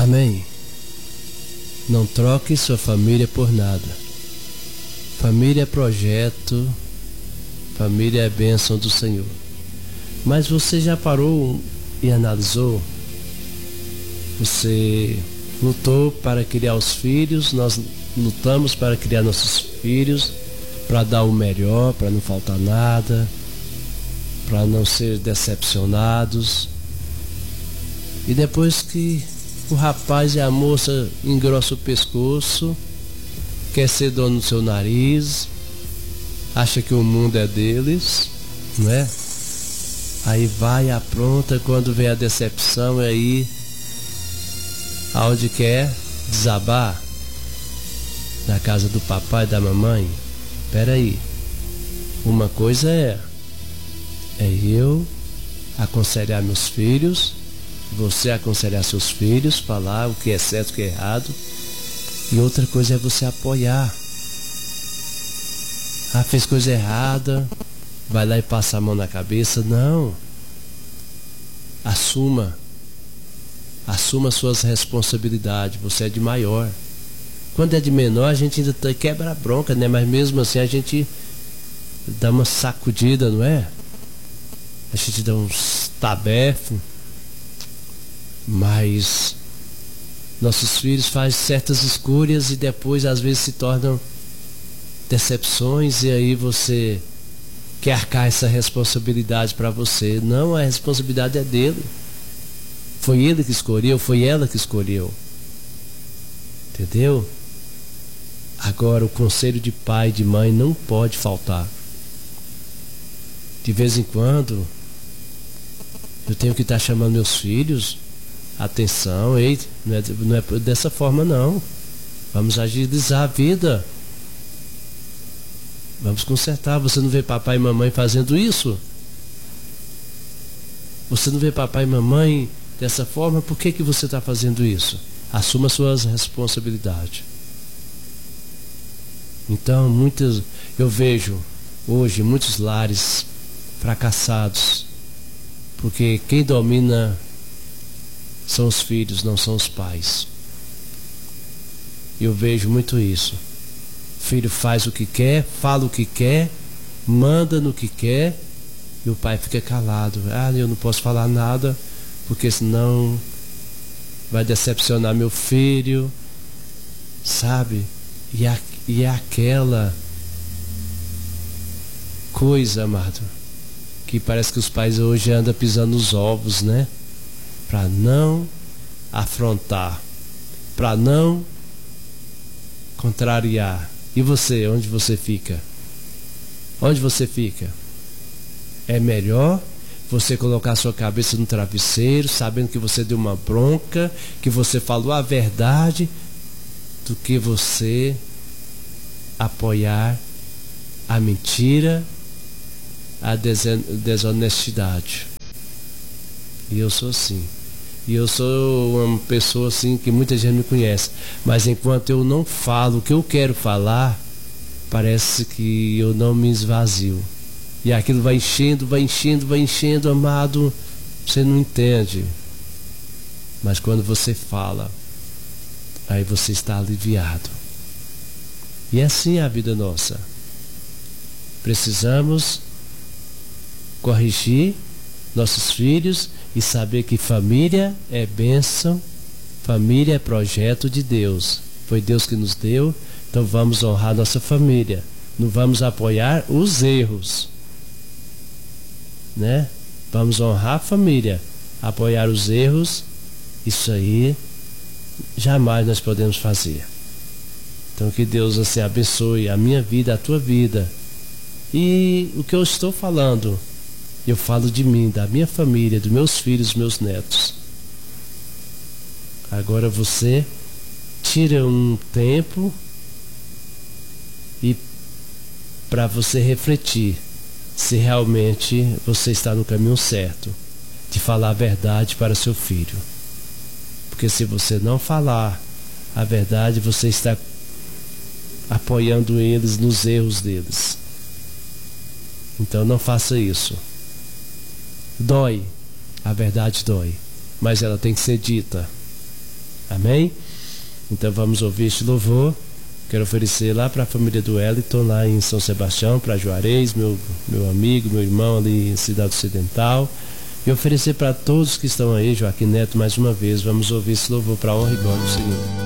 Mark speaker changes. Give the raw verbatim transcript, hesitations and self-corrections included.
Speaker 1: Amém. Não troque sua família por nada. Família é projeto, família é bênção do Senhor. Mas você já parou e analisou? Você lutou para criar os filhos, nós lutamos para criar nossos filhos, para dar o melhor, para não faltar nada, para não ser decepcionados. E depois que o rapaz e a moça engrossam o pescoço, quer ser dono do seu nariz, acha que o mundo é deles, não é? Aí vai, apronta, quando vem a decepção, é aí aonde quer desabar, na casa do papai e da mamãe. Espera aí, uma coisa é é eu aconselhar meus filhos, você aconselhar seus filhos, falar o que é certo, o que é errado, e outra coisa é você apoiar. Ah, fez coisa errada, vai lá e passa a mão na cabeça. Não, assuma assuma suas responsabilidades. Você é de maior. Quando é de menor, a gente ainda quebra a bronca, né? Mas mesmo assim a gente dá uma sacudida, não é? A gente dá uns tabefos. Mas nossos filhos fazem certas escolhas e depois às vezes se tornam decepções, e aí você quer arcar essa responsabilidade para você. Não, a responsabilidade é dele. Foi ele que escolheu, foi ela que escolheu. Entendeu? Agora, o conselho de pai e de mãe não pode faltar. De vez em quando eu tenho que estar chamando meus filhos. Atenção, ei, não é, não é dessa forma não. Vamos agilizar a vida. Vamos consertar. Você não vê papai e mamãe fazendo isso? Você não vê papai e mamãe dessa forma? Por que que você está fazendo isso? Assuma suas responsabilidades. Então, muitas, eu vejo hoje muitos lares fracassados, porque quem domina são os filhos, não são os pais. Eu vejo muito isso. O filho faz o que quer, fala o que quer, manda no que quer, e o pai fica calado. Ah, eu não posso falar nada, porque senão vai decepcionar meu filho, sabe? E, a, e é aquela coisa, amado, que parece que os pais hoje andam pisando nos ovos, né? Para não afrontar, para não contrariar. E você, onde você fica? Onde você fica? É melhor você colocar a sua cabeça no travesseiro, sabendo que você deu uma bronca, que você falou a verdade, do que você apoiar a mentira, a desonestidade. E eu sou assim. E eu sou uma pessoa assim que muita gente me conhece. Mas enquanto eu não falo o que eu quero falar, parece que eu não me esvazio. E aquilo vai enchendo, vai enchendo, vai enchendo, amado. Você não entende. Mas quando você fala, aí você está aliviado. E é assim a vida nossa. Precisamos corrigir nossos filhos e saber que família é bênção, família é projeto de Deus. Foi Deus que nos deu, então vamos honrar nossa família. Não vamos apoiar os erros, né? Vamos honrar a família. Apoiar os erros, isso aí jamais nós podemos fazer. Então que Deus assim abençoe a minha vida, a tua vida. E o que eu estou falando, eu falo de mim, da minha família, dos meus filhos, dos meus netos. Agora você tira um tempo e para você refletir se realmente você está no caminho certo de falar a verdade para seu filho. Porque se você não falar a verdade, você está apoiando eles nos erros deles. Então não faça isso. Dói, a verdade dói, mas ela tem que ser dita. Amém? Então vamos ouvir este louvor. Quero oferecer lá para a família do Wellington, lá em São Sebastião, para Juarez, meu, meu amigo, meu irmão ali em Cidade Ocidental. E oferecer para todos que estão aí, Joaquim Neto, mais uma vez, vamos ouvir esse louvor para a honra e glória do Senhor.